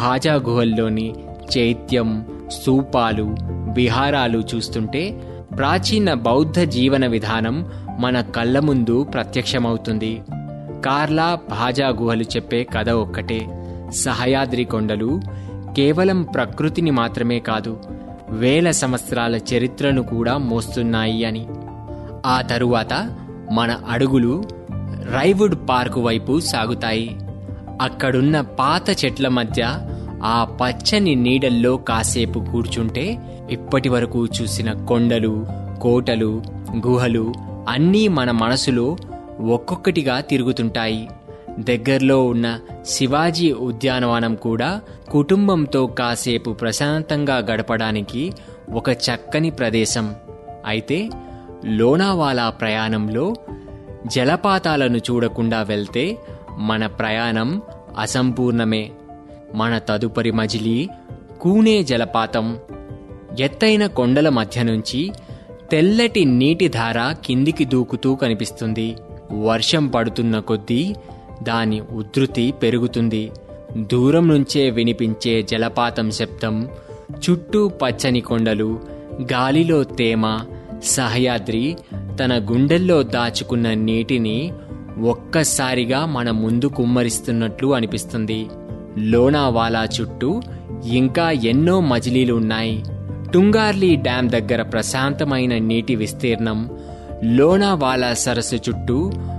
భాజా గుహల్లోని చైత్యం, స్తూపాలు, విహారాలు చూస్తుంటే ప్రాచీన బౌద్ధ జీవన విధానం మన కళ్ళ ముందు ప్రత్యక్షమవుతుంది. కార్లా భాజా గుహలు చెప్పే కథ ఒక్కటే. సహయాద్రి కొండలు కేవలం ప్రకృతిని మాత్రమే కాదు, వేల సంవత్సరాల చరిత్రను కూడా మోస్తున్నాయి అని. ఆ తరువాత మన అడుగులు రైవుడ్ పార్కు వైపు సాగుతాయి. అక్కడున్న పాత చెట్ల మధ్య ఆ పచ్చని నీడల్లో కాసేపు కూర్చుంటే ఇప్పటి వరకు చూసిన కొండలు, కోటలు, గుహలు అన్నీ మన మనసులో ఒక్కొక్కటిగా తిరుగుతుంటాయి. దగ్గరలో ఉన్న శివాజీ ఉద్యానవనం కూడా కుటుంబంతో కాసేపు ప్రశాంతంగా గడపడానికి ఒక చక్కని ప్రదేశం. అయితే లోనావాలా ప్రయాణంలో జలపాతాలను చూడకుండా వెళ్తే మన ప్రయాణం అసంపూర్ణమే. మన తదుపరి మజిలీ కూనే జలపాతం. ఎత్తైన కొండల మధ్య నుంచి తెల్లటి నీటి ధార కిందికి దూకుతూ కనిపిస్తుంది. వర్షం పడుతున్న కొద్దీ దాని ఉధృతి పెరుగుతుంది. దూరం నుంచే వినిపించే జలపాతం శబ్దం, చుట్టూ పచ్చని కొండలు, గాలిలో తేమ, సహయాద్రి తన గుండెల్లో దాచుకున్న నీటిని ఒక్కసారిగా మన ముందు కుమ్మరిస్తున్నట్లు అనిపిస్తుంది. లోనావాలా చుట్టూ ఇంకా ఎన్నో మజిలీలు ఉన్నాయి. టుంగార్లీ డ్యాం దగ్గర ప్రశాంతమైన నీటి విస్తీర్ణం, లోనావాలా సరస్సు చుట్టూ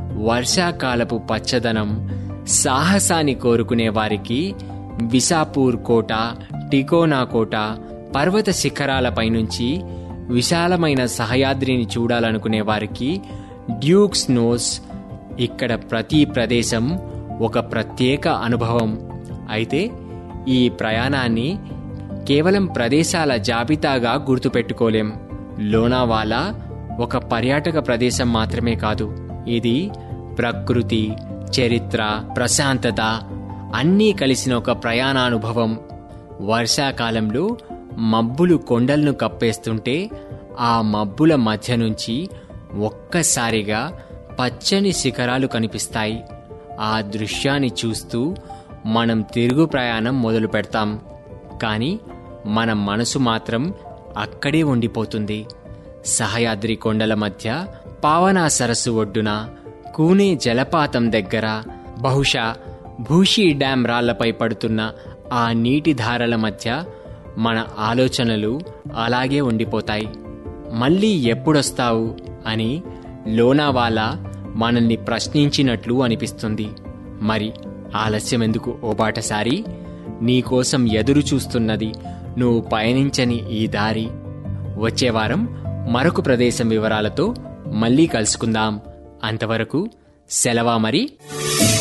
వర్షాకాలపు పచ్చదనం, సాహసాన్ని కోరుకునే వారికి విసాపూర్ కోట, టికోనా కోట, పర్వత శిఖరాలపైనుంచి విశాలమైన సహయాద్రిని చూడాలనుకునే వారికి డ్యూక్స్ నోస్. ఇక్కడ ప్రతి ప్రదేశం ఒక ప్రత్యేక అనుభవం. అయితే ఈ ప్రయాణాన్ని కేవలం ప్రదేశాల జాబితాగా గుర్తుపెట్టుకోలేం. లోనావాలా ఒక పర్యాటక ప్రదేశం మాత్రమే కాదు, ఇది ప్రకృతి, చరిత్ర, ప్రశాంతత అన్నీ కలిసిన ఒక ప్రయాణానుభవం. వర్షాకాలంలో మబ్బులు కొండలను కప్పేస్తుంటే ఆ మబ్బుల మధ్య నుంచి ఒక్కసారిగా పచ్చని శిఖరాలు కనిపిస్తాయి. ఆ దృశ్యాన్ని చూస్తూ మనం తిరుగు ప్రయాణం మొదలు పెడతాం. కానీ మన మనసు మాత్రం అక్కడే ఉండిపోతుంది. సహయాద్రి కొండల మధ్య, పావనా సరస్సు ఒడ్డున, కూనే జలపాతం దగ్గర, బహుశా భూషి డ్యాం రాళ్లపై పడుతున్న ఆ నీటి ధారల మధ్య మన ఆలోచనలు అలాగే ఉండిపోతాయి. మళ్ళీ ఎప్పుడొస్తావు అని లోనావాలా మనల్ని ప్రశ్నించినట్లు అనిపిస్తుంది. మరి ఆలస్యమెందుకు ఓ బాటసారి? నీకోసం ఎదురు చూస్తున్నది నువ్వు పయనించని ఈ దారి. వచ్చే వారం మరొక ప్రదేశం వివరాలతో మళ్ళీ కలుసుకుందాం. అంతవరకు సెలవా మరి.